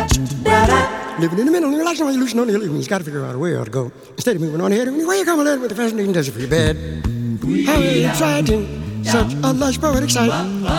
Living in the middle, you're like somebody loose on the hill. You've got to figure out a way to go. Instead of moving on ahead, where you come along with the fascinating desert for your bed. How exciting, such a lush poetic sight.